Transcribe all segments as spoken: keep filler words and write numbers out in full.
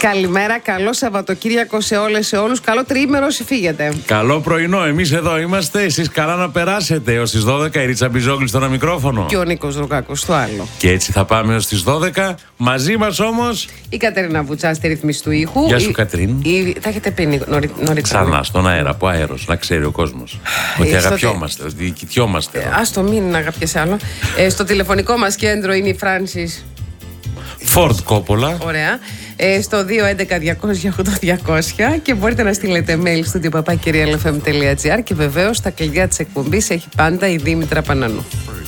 Καλημέρα, καλό Σαββατοκύριακο σε όλες, σε όλους. Καλό τριήμερο όσοι φύγετε. Καλό πρωινό, εμείς εδώ είμαστε. Εσείς καλά να περάσετε. Ως τις δώδεκα η Ρίτσα Μπιζόγλη στο ένα μικρόφωνο. Και ο Νίκος Ρουκάκος στο άλλο. Και έτσι θα πάμε ως τις δώδεκα. Μαζί μας όμως η Κατερίνα Βουτσά στη ρύθμιση του ήχου. Γεια σου, η... Κατερίν. Η... Θα έχετε πει νωρίτερα. Ξανά στον αέρα, από αέρος, να ξέρει ο κόσμος. Ότι αγαπιόμαστε, ότι κοιτιόμαστε. Ε, ας το μην αγαπιέσαι άλλο. ε, στο τηλεφωνικό μας κέντρο είναι η Φράνσις Φόρτ Κόπολα. Ωραία. Ε, στο δύο έντεκα διακόσια οκτώ διακόσια και μπορείτε να στείλετε mail στο τυπαπάκυριαλεφm τελεία τζι άρ και βεβαίως στα κλειδιά της εκπομπής έχει πάντα η Δήμητρα Πανανού.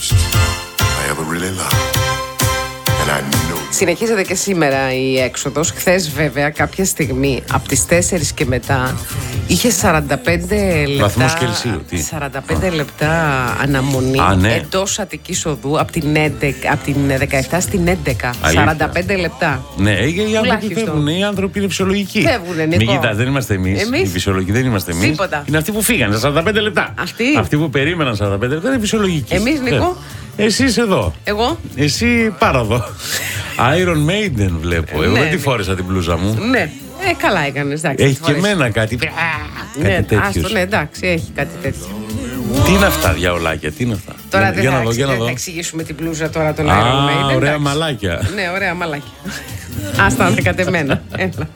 Συνεχίζεται και σήμερα η έξοδος. Χθες βέβαια κάποια στιγμή από τις τέσσερις και μετά είχε σαράντα πέντε λεπτά, Κελσίου, τι? σαράντα πέντε λεπτά αναμονή. Α, ναι. Εντός Αττικής Οδού από την, έντεκα, από την δεκαεπτά στην έντεκα. Αλήθεια. σαράντα πέντε λεπτά. Ναι, οι άνθρωποι φεύγουν, οι άνθρωποι είναι φυσιολογικοί. Φεύγουνε, Νίκο. Μην κοιτάς, δεν είμαστε εμείς. Εμείς? Οι φυσιολογικοί δεν είμαστε εμείς. Τίποτα. Είναι αυτοί που φύγανε σαράντα πέντε λεπτά. Αυτοί? Αυτοί που περίμεναν σαράντα πέντε λεπτά είναι φυσιολογικοί. Εμείς, Νίκο? Εσύ είσαι εδώ. Εγώ? Εσύ πάρα εδώ. Iron Maiden βλέπω. Εγώ Ναι, δεν τη ναι. φόρεσα την μπλούζα μου. Ναι. Ε, καλά έκανες, εντάξει. Έχει τη και φορές. εμένα κάτι. Ναι, Κάτι τέτοιο. άστο, ναι, εντάξει, έχει κάτι τέτοιο. Τι είναι αυτά, διαολάκια, τι είναι αυτά. Τώρα Για- δεν για θα, να δω, εξ- για να δεν θα δω. εξηγήσουμε την μπλούζα τώρα των Α, Iron Maiden. ωραία εντάξει. μαλάκια. Ναι, ωραία μαλάκια. Άστα ανακατεμένα. Έλα.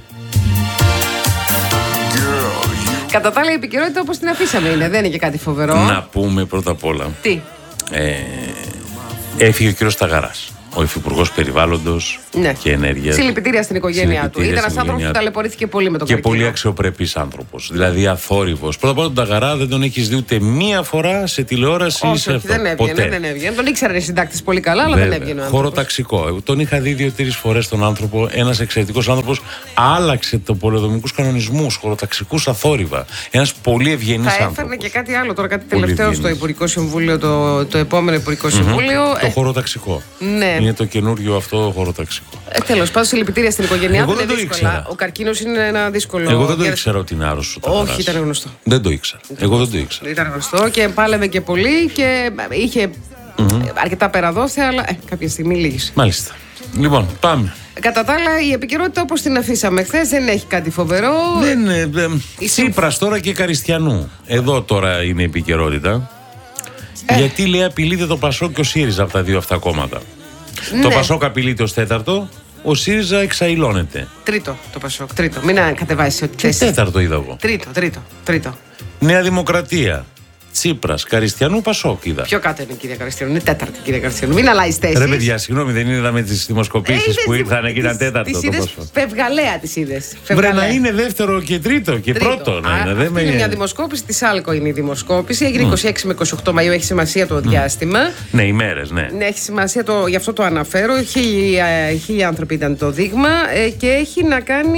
Κατά τα άλλα, η επικαιρότητα όπως την αφήσαμε είναι, δεν είναι και κάτι φοβερό. Να πούμε πρώτα απ' όλα. Τι. Ε, έφυγε ο κύριος Σταγαράς, ο Υφυπουργός Περιβάλλοντος Ναι. και Ενέργειας. Συλληπιτήρια στην οικογένειά του. Συλληπιτήρια Ήταν ένας στην άνθρωπος που οικογένειά του. ταλαιπωρήθηκε πολύ με τον Και καρκίνο. πολύ αξιοπρεπής άνθρωπος. Δηλαδή αθόρυβος. Πρώτα απ' όλα τον Ταγαρά δεν τον έχεις δει ούτε μία φορά σε τηλεόραση ή Όχι, σε όχι, αυτό. δεν έβγαινε, Ποτέ. δεν έβγαινε. Τον ήξερε οι συντάκτες πολύ καλά, αλλά δεν Βέβαια. έβγαινε ο άνθρωπος. Χωροταξικό. Εγώ τον είχα δει δύο-τρεις φορές τον άνθρωπο. Ένας εξαιρετικός άνθρωπος. Άλλαξε το πολεοδομικούς κανονισμούς, χωροταξικούς αθόρυβα. Ένας πολύ ευγενής Θα άνθρωπος. έφερνε και κάτι άλλο τώρα, κάτι Πολύ τελευταίο στο ευγενής. Υπουργικό Συμβούλιο, το, το επόμενο Υπουργικό Συμβούλιο. Το Ε, χωροταξικό. ναι. Είναι το καινούριο αυτό χωροταξικό. Ε, τέλος πάντων, συλληπιτήρια στην οικογένειά Εγώ του. δεν Είναι το δύσκολα. ήξερα. Ο καρκίνος είναι ένα δύσκολο. Εγώ δεν το για- ήξερα ότι είναι άρρωστος ο Ταγαράς. Όχι, ήταν γνωστό. Δεν το ήξερα. Εγώ δεν το ήξερα. Ήταν γνωστό και πάλευε και πολύ και είχε αρκετά περαδόθια, αλλά ε, κάποια στιγμή λύγησε. Μάλιστα. Λοιπόν, πάμε. Κατά τα άλλα, η επικαιρότητα όπως την αφήσαμε χθες δεν έχει κάτι φοβερό. Δεν είναι. Η Τσίπρας τώρα και Καριστιανού. Εδώ τώρα είναι η επικαιρότητα. Ε. Γιατί λέει απειλείται το Πασόκ και ο ΣΥΡΙΖΑ από τα δύο αυτά κόμματα. Ναι. Το Πασόκ απειλείται ως τέταρτο, ο ΣΥΡΙΖΑ εξαϊλώνεται. Τρίτο το Πασόκ. Τρίτο. Μην κατεβάσει ό,τι Και θες. τέταρτο είδα εγώ. Τρίτο, τρίτο, τρίτο. Νέα Δημοκρατία. Τσίπρας, Καριστιανού, Πασόκ είδα. Πιο κάτω είναι η κυρία Καριστιανού. Είναι τέταρτη κυρία Καριστιανού. Μην αλλάζει θέση. Ρε παιδιά, συγγνώμη, δεν είδαμε τις δημοσκοπήσεις που ήρθαν και ήταν τέταρτο. Τις το είδες, Πασόκ. φευγαλέα τις είδες. Βρε να Φευγαλέα. είναι δεύτερο και τρίτο και Τρίτο. πρώτο να Α, είναι. αυτή Δεν με- είναι μια δημοσκόπηση, της Άλκο είναι η δημοσκόπηση. Έγινε είκοσι έξι με είκοσι οκτώ Μαΐου, έχει σημασία το διάστημα. Ναι, ημέρες, ναι. Ναι, έχει σημασία, το, γι' αυτό το αναφέρω. Χίλιοι, ε, χίλιοι άνθρωποι ήταν το δείγμα ε, και έχει να κάνει.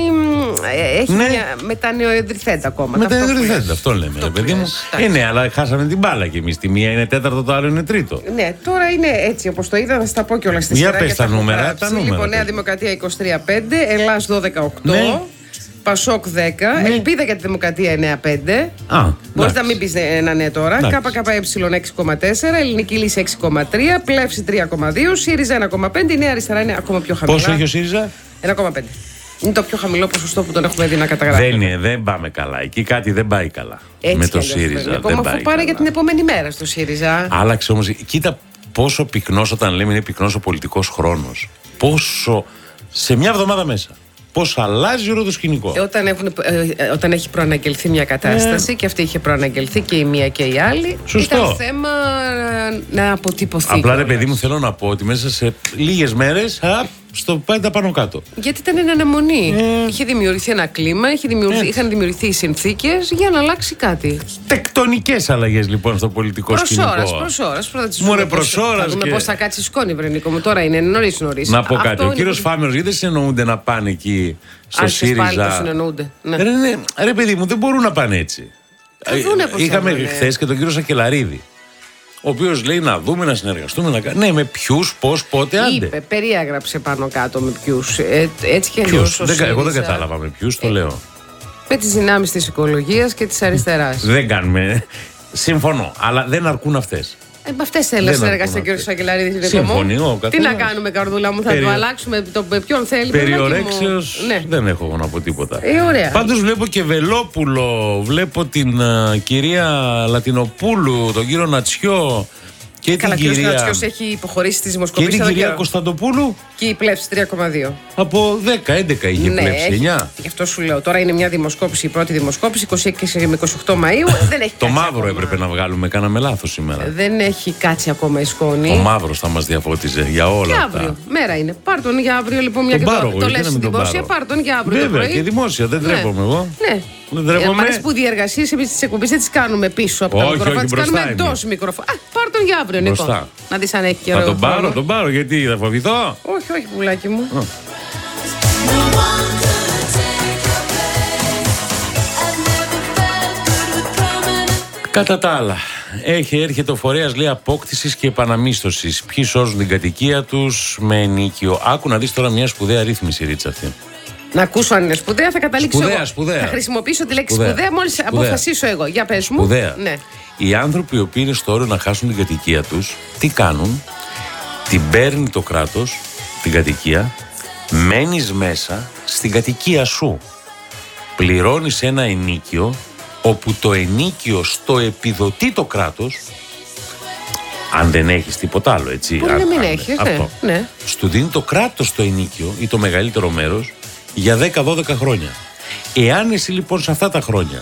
ε, Έχει Ναι. μια, με τα νεοεδρυθέντα κόμματα. Με τα Αυτό που ιδρυθέντα, λες. αυτό λέμε, Αυτό ρε που παιδί μου. λες, Ε, εντάξει. ναι, αλλά χάσαμε την μπάλα κι εμείς. Τη μία είναι τέταρτο, το άλλο είναι τρίτο. Ναι, τώρα είναι έτσι όπως το είδα, θα στα πω κιόλας στη Για σειρά. πες και τα έχω νούμερα, γράψει. τα νούμερα, Λοιπόν, Νέα πες. Δημοκρατία είκοσι τρία πέντε, Ελλάς δώδεκα οκτώ, Ναι. Πασόκ δέκα, Ναι. Ελπίδα για τη Δημοκρατία εννέα πέντε. Α, Μπορεί να εντάξει. μην πει ένα ναι τώρα. Εντάξει. ΚΚΕ έξι κόμμα τέσσερα, Ελληνική Λύση έξι κόμμα τρία, Πλεύση τρία κόμμα δύο, ΣΥΡΙΖΑ ένα κόμμα πέντε, η Νέα Αριστερά είναι ακόμα πιο χαμηλά. Πόσο έχει ο ΣΥΡΙΖΑ? ένα κόμμα πέντε. Είναι το πιο χαμηλό ποσοστό που τον έχουμε δει να καταγράφει. Δεν, είναι, δεν πάμε καλά. Εκεί κάτι δεν πάει καλά. Έτσι με κι το αλλιώς ΣΥΡΙΖΑ. πρέπει. Δεν Ακόμα πάει αφού πάνε καλά. για την επόμενη μέρα στο ΣΥΡΙΖΑ. Άλλαξε όμως. Κοίτα πόσο πυκνός, όταν λέμε είναι πυκνός ο πολιτικός χρόνος. Πόσο. Σε μια εβδομάδα μέσα. Πώς αλλάζει όλο το σκηνικό. Ε, Όταν, έχουν, ε, ε, όταν έχει προαναγγελθεί μια κατάσταση και αυτή είχε προαναγγελθεί και η μία και η άλλη, Σωστό. ήταν θέμα ε, να αποτυπωθεί. Απλά ρε κιόλας. παιδί μου, θέλω να πω ότι μέσα σε λίγες μέρες α, στο πάντα πάνω κάτω. Γιατί ήταν εν αναμονή. Ε. Είχε δημιουργηθεί ένα κλίμα, είχε δημιουργηθεί, Έτσι. είχαν δημιουργηθεί οι συνθήκες για να αλλάξει κάτι. Τεκτονικές αλλαγές λοιπόν στο πολιτικό σκηνικό. Προσώρας, προσώρας. Πρώτα τις Μωρέ, δούμε πώς- προσώρας Θα δούμε και- πώς θα κάτσει σκόνη, Βρενίκο μου. Τώρα είναι νωρίς νωρίς. Να πω Αυτό κάτι. Ο είναι κύριος που- Φάμερος γιατί δεν συνεννοούνται να πάνε εκεί στο Αν και πάλι το ΣΥΡΙΖΑ. συνεννοούνται. Ναι. Ρε, ναι, ρε παιδί μου, δεν μπορούν να πάνε έτσι. Θα δούνε πώς θα Είχαμε δούνε. χθε και τον κύριο Σακελαρίδη. Ο οποίος λέει να δούμε, να συνεργαστούμε. Να... κάνουμε. Ναι, με ποιους, πώς, πότε, άντε. Είπε, περιέγραψε πάνω κάτω με ποιους. Ε, έτσι και Ποιους. αλλιώς ο Δεν κα- εγώ δεν ΣΥΡΙΖΑ κατάλαβα με ποιους, το λέω. με τις δυνάμεις της οικολογίας και της αριστεράς. Δεν κάνουμε. Συμφωνώ, αλλά δεν αρκούν αυτές. Ε, με αυτές θέλει να συνεργαστεί ο κ. Σακελαρίδης. Συμφωνώ. Τι να κάνουμε, καρδούλα μου, θα Περι... το αλλάξουμε το ποιον θέλει. Περιορέξεως ναι. Δεν έχω να πω τίποτα. Ε, ωραία. Πάντως βλέπω και Βελόπουλο, βλέπω την uh, κυρία Λατινοπούλου, τον κύριο Νατσιό. Και Καλά, την κυρία... ο Νατσιός έχει υποχωρήσει τις δημοσκοπήσεις. Και την κυρία Κωνσταντοπούλου. Και η πλεύση τρία κόμμα δύο. Από δέκα έντεκα είχε ναι, πλεύση, εννιά. Γι' αυτό σου λέω. Τώρα είναι μια δημοσκόπηση, η πρώτη δημοσκόπηση, είκοσι έξι με είκοσι οκτώ Μαΐου. Δεν έχει το μαύρο ακόμα. Έπρεπε να βγάλουμε, κάναμε λάθος σήμερα. Δεν έχει κάτσει ακόμα η σκόνη. Ο μαύρος θα μας διαφώτιζε για όλα και αυτά. αύριο. Μέρα είναι. Πάρ' τον για αύριο λοιπόν, μια τον και πάρω, το, το λες στην δημόσια. Πάρ' τον για αύριο. Βέβαια το πρωί. Και δημόσια, δεν τρέπομαι ναι. εγώ. Ναι. Ε, Μ' αρέσει που διεργασίες εμείς τις εκπομπές δεν τις κάνουμε πίσω από τα μικρόφωνα, τις κάνουμε εντός μικρόφωνα. Α, πάρ' τον για αύριο, Νίκο. Να δεις αν έχει καιρό. Θα τον πάρω, τον πάρω, γιατί θα φοβηθώ. Όχι, όχι, πουλάκι μου. Oh. Κατά τα άλλα, έχει, έρχεται ο φορέας, λέει, απόκτησης και επαναμίσθωσης. Ποιοι σώζουν την κατοικία τους με ενίκιο. Άκου να δεις τώρα μια σπουδαία ρύθμιση, Ρίτσα, αυτή. Να ακούσω αν είναι σπουδαία, θα καταλήξω σπουδαία, εγώ. Σπουδαία. Θα χρησιμοποιήσω τη λέξη σπουδαία, σπουδαία μόλις αποφασίσω εγώ. Για πες μου. Σπουδαία. Ναι. Οι άνθρωποι οι οποίοι είναι στο όριο να χάσουν την κατοικία τους, τι κάνουν? Την παίρνει το κράτος, την κατοικία, μένεις μέσα στην κατοικία σου. Πληρώνεις ένα ενίκιο, όπου το ενίκιο στο επιδοτεί το κράτος, αν δεν έχεις τίποτα άλλο, έτσι. Μπορεί αν, να μην αν, έχεις, αυτό. Ναι, ναι. Σου δίνει το κράτος το ενίκιο ή το μεγαλύτερο μέρος για δέκα δώδεκα χρόνια. Εάν εσύ λοιπόν σε αυτά τα χρόνια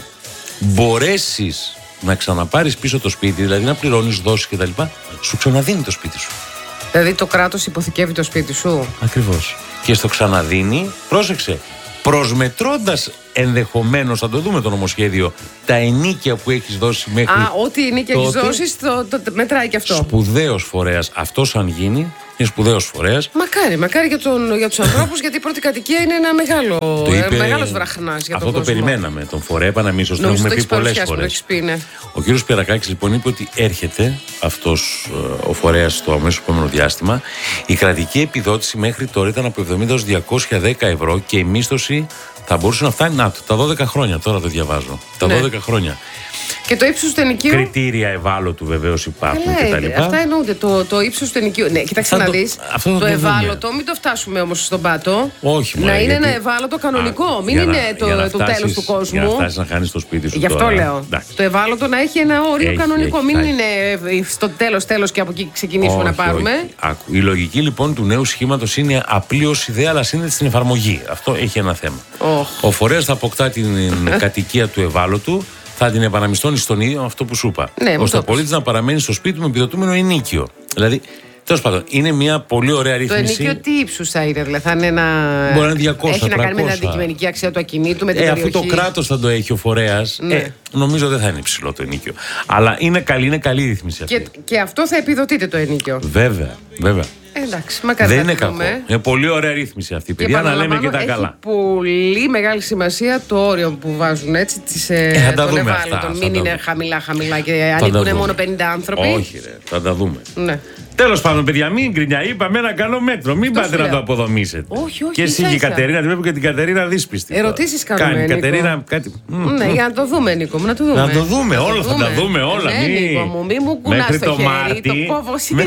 μπορέσεις να ξαναπάρεις πίσω το σπίτι, δηλαδή να πληρώνεις δόσεις κτλ., σου ξαναδίνει το σπίτι σου. Δηλαδή το κράτος υποθηκεύει το σπίτι σου. Ακριβώς. Και στο ξαναδίνει, πρόσεξε, προσμετρώντας ενδεχομένως, θα το δούμε το νομοσχέδιο, τα ενίκια που έχεις δώσει μέχρι. Α, ό,τι ενίκια έχεις δώσει, το, το, το μετράει και αυτό. Σπουδαίος φορέας. Αυτός αν γίνει, είναι σπουδαίος φορέας. Μακάρι, μακάρι για, τον, για τους ανθρώπους, γιατί η πρώτη κατοικία είναι ένα μεγάλο, είπε, μεγάλος βραχνάς για τον αυτό κόσμο. Το περιμέναμε. Τον φορέα επαναμίσθωση, το έχουμε πει πολλές φορές. Πει, ναι. Ο κύριος Περακάκης λοιπόν είπε ότι έρχεται αυτός ο φορέας στο αμέσως επόμενο διάστημα. Η κρατική επιδότηση μέχρι τώρα ήταν από εβδομήντα έως διακόσια δέκα ευρώ και η μίσθωση θα μπορούσε να φτάνει να, τα δώδεκα χρόνια. Τώρα το διαβάζω. Τα ναι. δώδεκα χρόνια. Και το ύψος του ενοικίου. Κριτήρια ευάλωτου βεβαίως υπάρχουν κτλ. Αυτά εννοούνται. Το, το ύψος του ενοικίου. Ναι, κοιτάξτε να δεις. Το, το, το ευάλωτο, μην το φτάσουμε όμως στον πάτο. Όχι, να είναι γιατί... ένα ευάλωτο κανονικό. Α, μην είναι να, το, το φτάσεις, τέλος του κόσμου. Για να φτάσεις να χάνεις το σπίτι σου. Γι' αυτό τώρα. λέω. Εντάξει. Το ευάλωτο να έχει ένα όριο έχει, κανονικό. Έχει, μην έχει. είναι στο τέλος τέλος και από εκεί ξεκινήσουμε όχι, να πάρουμε. Όχι. Η λογική λοιπόν του νέου σχήματος είναι απλή ως ιδέα, αλλά είναι στην εφαρμογή. Αυτό έχει ένα θέμα. Ο φορέας θα αποκτά την κατοικία του ευάλωτου. Θα την επαναμισθώνει στον ίδιο αυτό που σου είπα. Ναι, ώστε ο πολίτης να παραμένει στο σπίτι με επιδοτούμενο ενίκιο. Δηλαδή, τέλος πάντων, είναι μια πολύ ωραία ρύθμιση. Το ενίκιο τι ύψους θα είναι, δηλαδή θα είναι ένα. Μπορεί να είναι διακόσια, έχει να τριακόσια. κάνει με την αντικειμενική αξία του ακινήτου, με την ε, περιοχή. Αφού το κράτος θα το έχει ο φορέας, ναι. ε, νομίζω δεν θα είναι υψηλό το ενίκιο. Αλλά είναι καλή, είναι καλή ρύθμιση αυτή. Και, και αυτό θα επιδοτείται το ενίκιο. Βέβαια, βέβαια. Εντάξει, μακάρι. Δεν είναι κακό. Είναι πολύ ωραία ρύθμιση αυτή, παιδιά, να λέμε και τα έχει καλά. Πολύ μεγάλη σημασία το όριο που βάζουν έτσι τις, ε, των ευάλωτων. Μην είναι χαμηλά-χαμηλά και ανήκουν μόνο πενήντα άνθρωποι. Όχι, ρε, θα τα δούμε. Ναι. Τέλος πάντων, παιδιά, μην γκρινιά. Είπαμε ένα καλό μέτρο. Μην πάτε να το αποδομήσετε. Όχι, όχι. Και εσύ και η Κατερίνα, την βλέπω και την Κατερίνα δύσπιστη. Ερωτήσεις κάνουμε. Κάνει Κατερίνα κάτι. Ναι, για να το δούμε, Νίκο μου, να το δούμε. Να το δούμε, όλα θα τα δούμε, όλα. Ναι, Νίκο μου, μη μου κουνάς το χέρι. Το κόβω ΣΥΡΙΖΑ.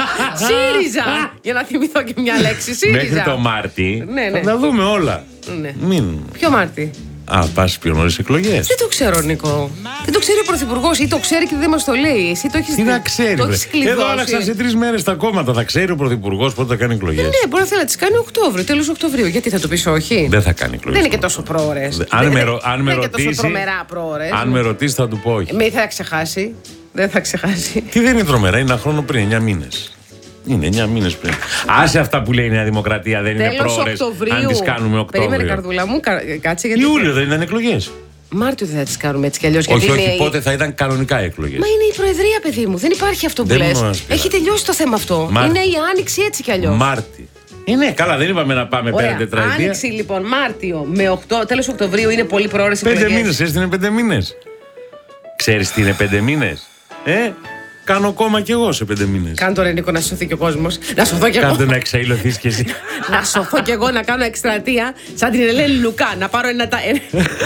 ΣΥΡΙΖΑ. Για να θυμηθώ και μια λέξη. ΣΥΡΙΖΑ. Μέχρι το Μάρτι θα τα δούμε όλα. Ποιο Μάρτι? Α, πας πιο νωρίς εκλογές. Δεν το ξέρω, Νίκο. Δεν το ξέρει ο Πρωθυπουργός ή το ξέρει και δεν μας το λέει. Εσύ το έχεις Τι να ξέρει, το έχεις εδώ άλλαξαν σε τρεις μέρες τα κόμματα. Θα ξέρει ο Πρωθυπουργός πότε θα κάνει εκλογές. Ναι, μπορεί να θέλει να τις κάνει Οκτώβριο, τέλος Οκτωβρίου. Γιατί θα το πεις όχι? Δεν θα κάνει εκλογές. Δεν είναι και τόσο πρόωρες. Αν δεν, με, δεν, αν με δεν ρωτήσει. Είναι και τόσο τρομερά πρόωρες. Αν με ρωτήσει, θα του πω όχι. Μην θα ξεχάσει. Δεν θα ξεχάσει. Τι δεν είναι τρομερά, είναι ένα χρόνο πριν, εννιά μήνες. Είναι εννιά μήνες πριν. Άσε αυτά που λέει η Νέα Δημοκρατία, δεν είναι πρόωρες. Αν τις κάνουμε Οκτώβριο. Περίμενε, καρδούλα μου, κάτσε γιατί. Ιούλιο δεν ήταν εκλογές. Μάρτιο δεν θα τις κάνουμε έτσι κι αλλιώς. Όχι, όχι, πότε θα ήταν κανονικά εκλογές. Μα είναι η Προεδρία, παιδί μου. Δεν υπάρχει αυτό που λες. Έχει τελειώσει το θέμα αυτό. Μάρτι. Είναι η Άνοιξη έτσι κι αλλιώς. Μάρτι. Ε, ναι, καλά, δεν είπαμε να πάμε πέρα τετραετία. Άνοιξη λοιπόν, Μάρτιο με οκτώ, τέλος Οκτωβρίου είναι πολύ πρόωρες εκλογές. Πέντε μήνες, έστεινε πέντε μήνες. Ξέρεις τι είναι πέντε μήνες? Ε, κάνω κόμμα κι εγώ σε πέντε μήνες. Κάνε τώρα, Νίκο, να σωθεί κι ο κόσμος. Να σωθώ κι εγώ. Κάντε να εξαϊλωθείς κι εσύ. Να σωθώ κι εγώ να κάνω εκστρατεία σαν την Ελένη Λουκά. Να πάρω ένα.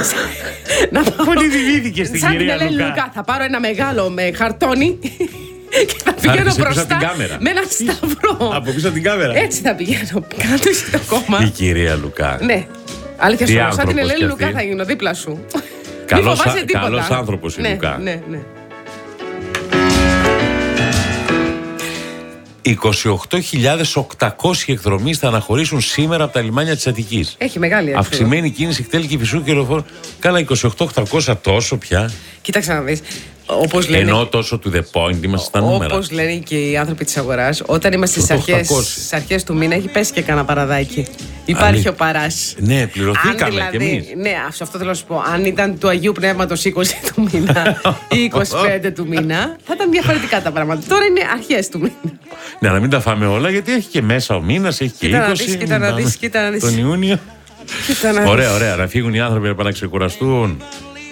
Πολύ διβήθηκε στην κυρία Λουκά. Λουκά. Θα πάρω ένα μεγάλο με χαρτόνι. Και θα πηγαίνω μπροστά με έναν σταυρό. Από πίσω από την κάμερα. Έτσι θα πηγαίνω. Κάτω στο κόμμα. Η κυρία Λουκά. Ναι. Αλήθεια σου, σαν την Ελένη Λουκά θα γίνω δίπλα σου. Καλός άνθρωπος η Λουκά. Ναι, ναι. είκοσι οκτώ χιλιάδες οκτακόσιοι εκδρομείς θα αναχωρήσουν σήμερα από τα λιμάνια της Αττικής. Έχει μεγάλη αριθμό. Αυξημένη κίνηση κτέλ και φυσού και ρεφόρου. Καλά, είκοσι οκτώ χιλιάδες οκτακόσια τόσο πια. Κοίταξε να δεις. Όπως λένε, ενώ τόσο to the point είμαστε στα νούμερα. Όπως λένε και οι άνθρωποι της αγοράς, όταν είμαστε στις αρχές, στις αρχές του μήνα έχει πέσει και κανένα παραδάκι. Υπάρχει Αλή. ο παράς. Ναι, πληρωθήκαμε δηλαδή, κι εμείς. Ναι, αυτό θέλω να σου πω. Αν ήταν του Αγίου Πνεύματος είκοσι του μήνα ή είκοσι πέντε του μήνα, θα ήταν διαφορετικά τα πράγματα. Τώρα είναι αρχές του μήνα. Ναι, να μην τα φάμε όλα, γιατί έχει και μέσα ο μήνας, έχει και είκοσι. Κοίτα να δεις, κοίτα να δεις. Τον Ιούνιο. Ωραία, ωραία. Να φύγουν οι άνθρωποι να πάνε να ξεκουραστούν.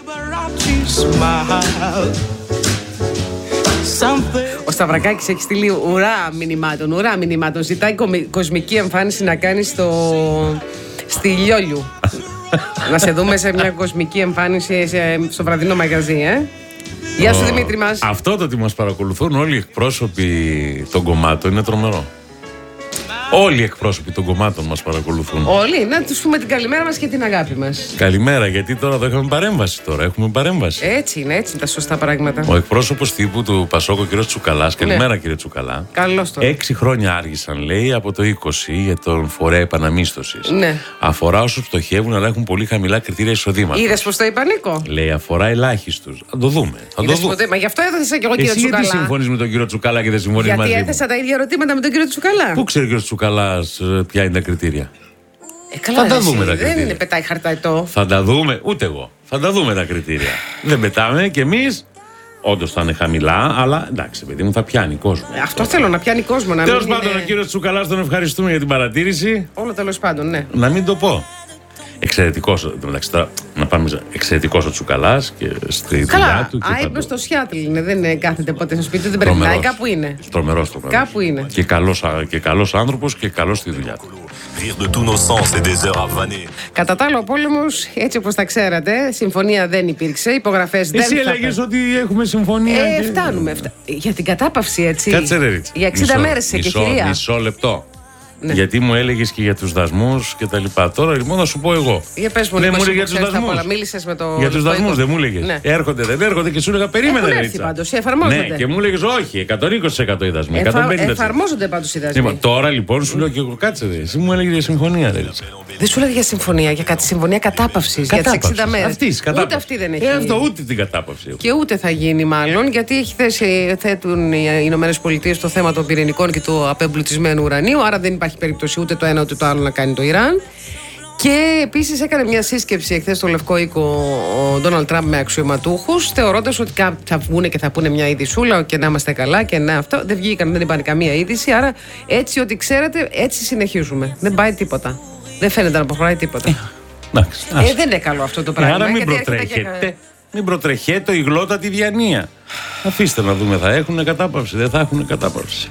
Ο Σταυρακάκης έχει στείλει ουρά μηνυμάτων, ουρά μηνυμάτων. Ζητάει κοσμική εμφάνιση να κάνει στο... στη Λιόλιου. Να σε δούμε σε μια κοσμική εμφάνιση στο βραδινό μαγαζί, ε. Γεια σου, Δημήτρη μας. Αυτό το ότι μας παρακολουθούν όλοι οι εκπρόσωποι των κομμάτων είναι τρομερό. Όλοι οι εκπρόσωποι των κομμάτων μας παρακολουθούν. Όλοι, να τους πούμε την καλημέρα μας και την αγάπη μας. Καλημέρα, γιατί τώρα εδώ έχουμε παρέμβαση. Τώρα έχουμε παρέμβαση. Έτσι είναι, έτσι είναι τα σωστά πράγματα. Ο εκπρόσωπος τύπου του Πασόκο, κ. Τσουκαλάς. Καλημέρα, ναι. Κύριε Τσουκαλά. Καλώς τώρα. Έξι χρόνια άργησαν, λέει, από το είκοσι για τον φορέα επαναμίσθωσης. Ναι. Αφορά όσους πτωχεύουν, αλλά έχουν πολύ χαμηλά κριτήρια εισοδήματος. Είδες πως το είπα, Νίκο? Λέει, αφορά ελάχιστους. Θα το δούμε. Θα Είδες το δούμε. Μα γι' αυτό έθεσα και εγώ, κύριε Τσουκαλά. Γιατί συμφωνείς με τον κύριο Τσουκαλά και δεν συμφωνείς μαζί μου? Γιατί έθεσα τα ίδια ερωτήματα με τον κύριο Τσουκαλά. Πού ξέρει ο κύριο Τσουκαλάς ποια είναι τα κριτήρια? Ε, καλά, θα τα δούμε τα κριτήρια. Δεν είναι πετάει χαρταετό. Θα τα δούμε, ούτε εγώ. Θα τα δούμε τα κριτήρια. Δεν πετάμε κι εμείς. Όντως θα είναι χαμηλά, αλλά εντάξει, παιδί μου, θα πιάνει κόσμο. Ε, αυτό θέλω, να πιάνει κόσμο. Τέλος πάντων, είναι... ο κύριος Τσουκαλάς, τον ευχαριστούμε για την παρατήρηση. Όλο τέλος πάντων, ναι. Να μην το πω. Εξαιρετικός, εντάξει, τώρα να πάμε εξαιρετικός ο Τσουκαλάς και στη δουλειά του. Καλά, άϊπνος στο Σιάτλ είναι, δεν κάθεται ποτέ στο σπίτι του, δεν περνάει, κάπου είναι. Τρομερός, τρομερός. Κάπου είναι. Και καλός, και καλός άνθρωπος και καλός στη δουλειά του. Κατά τα άλλα, ο πόλεμος, έτσι όπως τα ξέρατε, συμφωνία δεν υπήρξε, υπογραφές δεν. Εσύ έλεγες ότι έχουμε συμφωνία. Ε, και... φτάνουμε. Φτα... Για την κατάπαυση, έτσι. Κάτσε ρε Ρίτσι. Για εξήντα μέρες σε κεχηρία. Μισό λεπτό. Ναι. Γιατί μου έλεγες και για τους δασμούς και τα λοιπά. Τώρα λοιπόν θα σου πω εγώ. Για πες μου, δεν μου έλεγες για τους δασμούς. Μίλησες με το. Για τους δασμούς δεν μου έλεγες. Ναι. Έρχονται, δεν έρχονται και σου έλεγα περίμενε. Έχουν έρθει πάντως, εφαρμόζονται. Ναι, και μου έλεγες όχι, εκατόν είκοσι τοις εκατό οι δασμοί. Εφα... Εφαρμόζονται πάντως οι δασμοί. Ναι, τώρα λοιπόν σου λέω και εγώ κάτσε. Ρε. Εσύ μου έλεγες για συμφωνία. Ρε. Δεν σου έλεγε για συμφωνία, για κάτι συμφωνία κατάπαυσης για τις εξήντα μέρες. Ούτε αυτή δεν έχει. Ε, αυτό ούτε την κατάπαυση. Και ούτε θα γίνει μάλλον, γιατί έχει θέσει, θέτουν οι Ηνωμένες Πολιτείες το θέμα των πυρηνικών και του απεμπλουτισμένου ουρανίου. Άρα δεν υπάρχει περίπτωση ούτε το ένα ούτε το άλλο να κάνει το Ιράν. Και επίσης έκανε μια σύσκεψη εχθές στο Λευκό Οίκο ο Ντόναλντ Τραμπ με αξιωματούχους, θεωρώντας ότι θα βγουν και θα πούνε μια είδησούλα και να είμαστε καλά και να αυτό. Δεν βγήκαν, δεν είπαν καμία είδηση. Άρα έτσι ότι ξέρετε, έτσι συνεχίζουμε. Δεν πάει τίποτα. Δεν φαίνεται να προχωράει τίποτα. Ε, ε, δεν είναι καλό αυτό το πράγμα. Ε, άρα μην προτρέχετε. Και... Μην προτρεχέται η γλώτα τη διανία. Αφήστε να δούμε, θα έχουν κατάπαυση, δεν θα έχουν κατάπαυση.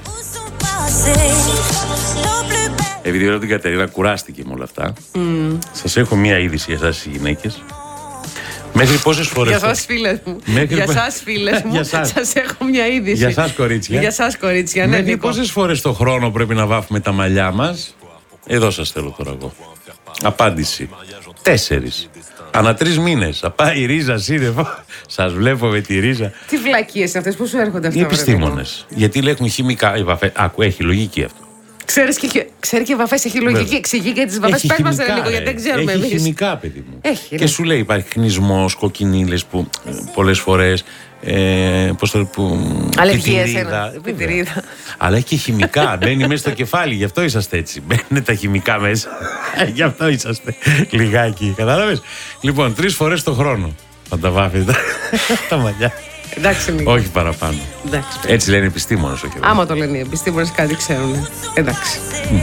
Επειδή λέω την Κατερίνα κουράστηκε με όλα αυτά, mm. σας έχω μία είδηση για εσάς οι γυναίκες. Μέχρι πόσες φορές. Για σας φίλες μου. Μέχρι... Για σας φίλες μου. Σας έχω μια είδηση. Για σας κορίτσια. Για σας κορίτσια, ναι. Μέχρι πόσες φορές το χρόνο πρέπει να βάφουμε τα μαλλιά μας? Εδώ σας θέλω τώρα εγώ. Απάντηση. Τέσσερις. Ανά τρεις μήνες. Απά η ρίζα σύννεφα. Σας βλέπω με τη ρίζα. Τι βλακίες αυτές, πώς σου έρχονται αυτά? Οι επιστήμονες. Γιατί λέει έχουν χημικά. Η βαφέ... Άκου, έχει λογική αυτό. Ξέρεις και, ξέρει και βαφές, έχει λογική. Εξηγεί και τις βαφές. Πες μας λίγο, γιατί δεν ξέρουμε εμείς. Έχει χημικά, παιδί μου. Έχει, και σου λέει υπάρχει χνισμός, κοκκινίλες που ε, πολλές φορές. Ε, πώς το που. Αλλεργίες, πιτηρίδα. Αλλά έχει και χημικά. Μπαίνει μέσα στο κεφάλι, γι' αυτό είσαστε έτσι. Μπαίνουν τα χημικά μέσα. Γι' αυτό είσαστε λιγάκι. Κατάλαβες. Λοιπόν, τρεις φορές το χρόνο θα τα βάφετε τα μαλλιά. Εντάξει, όχι παραπάνω. Εντάξει, έτσι λένε οι επιστήμονες. Όχι άμα το λένε οι επιστήμονες, κάτι ξέρουν. Εντάξει. Mm.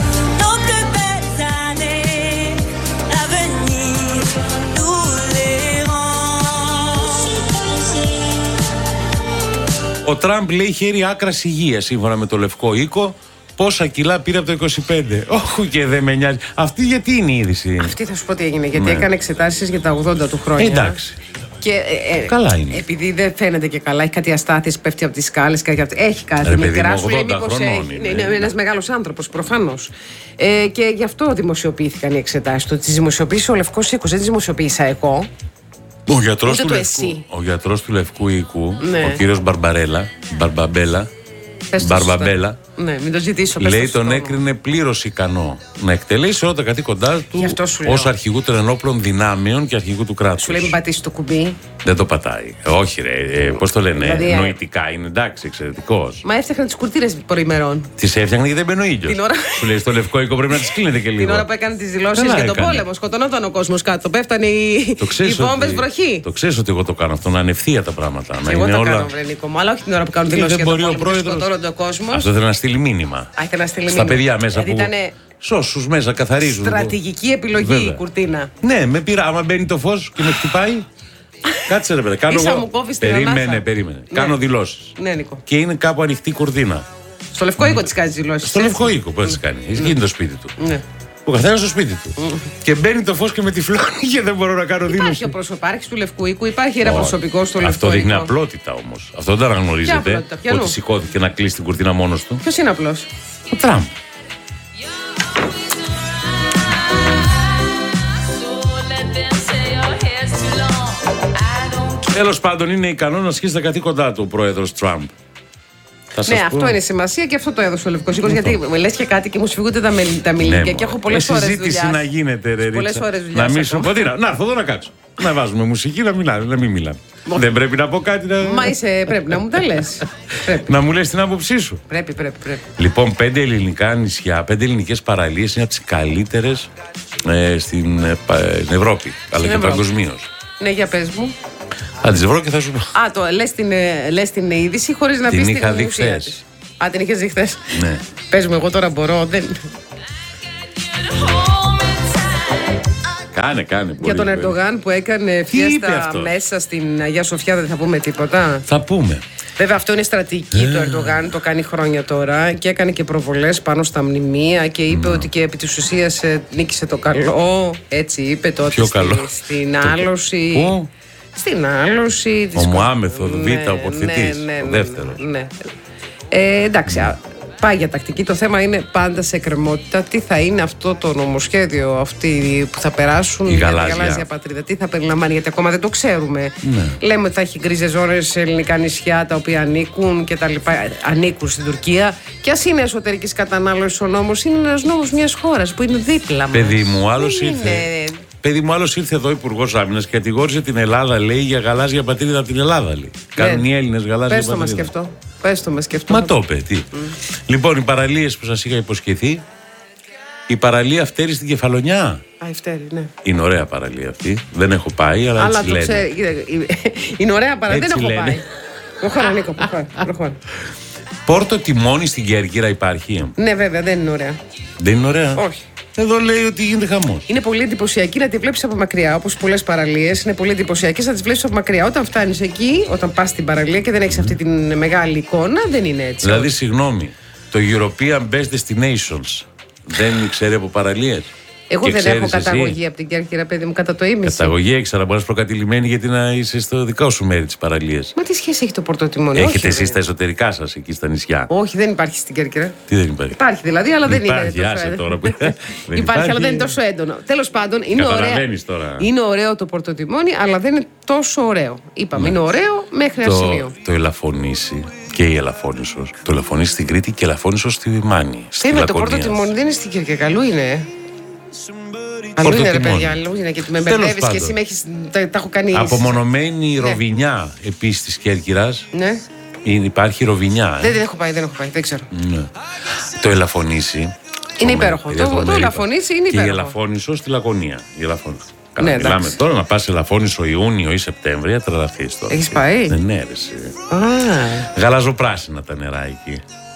Ο Τραμπ λέει χέρι άκρας υγείας σύμφωνα με το Λευκό Οίκο. Πόσα κιλά πήρε από το είκοσι πέντε. Όχι και δεν με νοιάζει. Αυτή γιατί είναι η είδηση? Αυτή θα σου πω τι έγινε. Γιατί ναι. έκανε εξετάσεις για τα ογδόντα του χρόνια. Εντάξει. Και, ε, καλά είναι. Επειδή δεν φαίνεται και καλά, έχει κάτι αστάθειες, πέφτει από τις σκάλες, έχει κάτι. Ρε, μικρά σου λέει μήπως έχει. Είναι, είναι, είναι ένας μεγάλος άνθρωπος, προφανώς. Ε, και γι' αυτό δημοσιοποιήθηκαν οι εξετάσεις. Το τις δημοσιοποίησε ο Λευκός Οίκος, δεν τις δημοσιοποίησα εγώ. Ο γιατρός, του Λευκού, ο γιατρός του Λευκού Οίκου, ναι. ο κύριος Μπαρμπαρέλα, Μπαρμπαμπέλα, Μπαρμπαμπέλα, ναι, μην το ζητήσω, λέει τον έκρινε πλήρως ικανό να εκτελέσει όλα τα καθήκοντά του ως αρχηγού των ενόπλων δυνάμεων και αρχηγού του κράτους. Σου λέει μην πατήσει το κουμπί. Δεν το πατάει. Όχι, ρε. Ε, πώς το λένε, δηλαδή, νοητικά είναι εντάξει, εξαιρετικός. Μα έφτιαχνε τις κουρτίνες προημερών. Τις έφτιαχνε γιατί δεν μπαίνει ο ήλιος. Ώρα... Σου λέει στο Λευκό Οίκο πρέπει να τις κλείνετε και λίγο. Την ώρα που έκανε τις δηλώσεις για τον πόλεμο, σκοτωνόταν ο κόσμος κάτω. Πέφτανε οι, οι βόμβες βροχή. Το ξέρεις ότι εγώ το κάνω αυτό, να είναι ευθεία τα πράγματα. Να εγώ είναι το όλα... κάνω, Βρενίκο μου, αλλά όχι την ώρα που κάνουν δηλώσεις για τον πόλεμο και σκοτώνονται ο κόσμος. Αυτό θέλει να στείλει μήνυμα. Στα παιδιά μέσα που. Σώσους μέσα καθαρίζουν. Στρατηγική επιλογή η κουρτίνα. Ναι, με πειρά. Άμα μπαίνει το φως και με χτυπάει. Κάτσε ρε παιδί. Κάνω εγώ. Περίμενε, περίμενε. Ναι. Κάνω δηλώσεις. Ναι, Νίκο. Και είναι κάπου ανοιχτή κουρτίνα. Στο Λευκό Οίκο τις κάνει δηλώσεις. Στο Λευκό Οίκο πώς τις κάνει. Εκεί είναι το σπίτι του. Ναι. Ο καθένας στο σπίτι του. Mm. Και μπαίνει το φως και με τυφλώνει και δεν μπορώ να κάνω δήλωση. Υπάρχει ο προσωπάρχης του Λευκού Οίκου, υπάρχει ένα oh. προσωπικό στο Λευκό Αυτό Οίκο. δείχνει απλότητα όμως. Αυτό δεν αναγνωρίζετε. Ότι σηκώθηκε να κλείσει την κουρτίνα μόνος του. Ποιος είναι απλός? Ο Τραμπ. Τέλος πάντων, είναι ικανό να ασκήσει τα καθήκοντά του ο πρόεδρος Τραμπ. Ναι, πω... αυτό είναι σημασία και αυτό το έδωσε ο Λευκός Οίκος. Γιατί μου λες και κάτι και μου σφυγούνται τα, τα μιλίκια ναι, και έχω πολλές ώρες δουλειά. Συζήτηση να γίνεται, ρε πολλές ώρες δουλειά. Να μην σου πω τι, να έρθω εδώ να κάτσω. Να βάζουμε μουσική, να μιλάμε, να μην μιλάμε. Δεν πρέπει να πω κάτι να. Μα είσαι, πρέπει να μου τα λες. Να μου λες την άποψή σου. Πρέπει, πρέπει, πρέπει. Λοιπόν, πέντε ελληνικά νησιά, πέντε ελληνικές παραλίες είναι από τις καλύτερες ε, στην ε, Ευρώπη, αλλά και παγκοσμίως. Ναι, για πες μου. Θα τις βρω και θα σου πω. Α, το λες την, λες την είδηση χωρίς να την πεις είχα την δει χθες. Α, την είχες δει χθες. Ναι. Πες μου, εγώ τώρα μπορώ. Δεν... Κάνε, κάνε. Για τον Ερντογάν που έκανε φιέστα μέσα στην Αγία Σοφιά δεν θα πούμε τίποτα. Θα πούμε. Βέβαια αυτό είναι στρατηγική του Ερντογάν, το κάνει χρόνια τώρα και έκανε και προβολές πάνω στα μνημεία και είπε mm. ότι και επί της ουσίας νίκησε το καλό. Έτσι είπε τότε Ποιο στη, καλό? στην άλωση. Πού? Στην άλωση. Ο Μωάμεθο, ναι, Β, ο Πορθητής, ναι, ναι, ο δεύτερος. Ναι, ναι. Ε, εντάξει, mm. πάει για τακτική. Το θέμα είναι πάντα σε εκκρεμότητα. Τι θα είναι αυτό το νομοσχέδιο, αυτοί που θα περάσουν η για γαλάζια. τη γαλάζια πατρίδα. Τι θα περιλαμβάνει, γιατί ακόμα δεν το ξέρουμε. Ναι. Λέμε ότι θα έχει γκρίζες ζώνες σε ελληνικά νησιά τα οποία ανήκουν και τα λοιπά. Ανήκουν στην Τουρκία. Και ας είναι εσωτερικής κατανάλωσης ο νόμος, είναι ένας νόμος μιας χώρας που είναι δίπλα μας. Παιδί μου, άλλος ήρθε. Είναι... Παιδί μου, άλλος ήρθε εδώ Υπουργός Άμυνας και κατηγόρησε την Ελλάδα, λέει, για γαλάζια πατρίδα από την Ελλάδα. Λέει. Ναι. Κάνουν οι Έλληνες γαλάζια πατρίδα. Πες το μας και αυτό. Πες το μας και αυτό. Μα το είπε, τι. Mm. Λοιπόν, οι παραλίες που σας είχα υποσχεθεί. Η παραλία Φτέρη στην Κεφαλονιά. Α, η Φτέρη, ναι. Είναι ωραία παραλία αυτή. Δεν έχω πάει, αλλά, αλλά έτσι λένε. Ξέ... Είναι ωραία παραλία, δεν έχω λένε. πάει. Προχώρα, Νίκο, προχώρα. Πόρτο Τιμόνι στην Κέρκυρα υπάρχει. Ναι, βέβαια, δεν είναι ωραία. Δεν είναι ωραία. Όχι. Εδώ λέει ότι γίνεται χαμός. Είναι πολύ εντυπωσιακή να τη βλέπεις από μακριά. Όπως πολλές παραλίες, είναι πολύ εντυπωσιακές να τις βλέπεις από μακριά. Όταν φτάνεις εκεί, όταν πας στην παραλία και δεν έχεις αυτή τη μεγάλη εικόνα, δεν είναι έτσι. Δηλαδή, συγγνώμη, το European Best Destinations δεν ξέρει από παραλίες. Εγώ δεν έχω καταγωγή εσύ. Από την Κέρκυρα, παιδί μου, κατά το ίμιση. Καταγωγή έχεις, αλλά μπορεί να προκατηλημένη γιατί να είσαι στο δικό σου μέρη της παραλίας. Μα τι σχέση έχει το Πόρτο Τιμόνι? Έχετε εσείς τα εσωτερικά σας εκεί στα νησιά? Όχι, δεν υπάρχει στην Κέρκυρα. Τι δεν υπάρχει? Υπάρχει δηλαδή, αλλά δεν υπάρχει, είναι τόσο έντονο. Τώρα που... υπάρχει, υπάρχει, αλλά δεν είναι τόσο έντονο. Τέλος πάντων, είναι ωραίο, τώρα. είναι ωραίο το Πόρτο Τιμόνι, αλλά δεν είναι τόσο ωραίο. Είπαμε, ναι. Είναι ωραίο μέχρι ένα σημείο. Το Ελαφωνήσι. Και η Ελαφώνησος. Το Ελαφωνήσι στην Κρήτη και η Ελαφώνησος στη Μάνη. Θέλουμε το Πόρτο Τιμόνι, δεν είναι στην Κέρκυρα, καλού είναι. Αλλού είναι ρε παιδιά, αλλού είναι και με μπερδεύεις και εσύ με έχεις, τα, τα έχω κάνει. Απομονωμένη ναι. Ροβινιά επίσης της Κέρκυρας. Ναι. Υπάρχει Ροβινιά. Δεν, δεν έχω πάει, δεν έχω πάει, δεν ξέρω. Ναι. Το Ελαφωνήσι. Είναι υπέροχο. Το, το, το Ελαφωνήσι είναι υπέροχο. Και η Ελαφώνησο στη Λακωνία. Η Ελαφώνησο. Καλά, ναι, μιλάμε τώρα να πας σε Ελαφώνησο Ιούνιο ή Σεπτέμβρια, τρελαθείς τώρα. Έχεις πάει? Δεν έρεσε. Γαλαζοπράσινα τα νερά εκεί.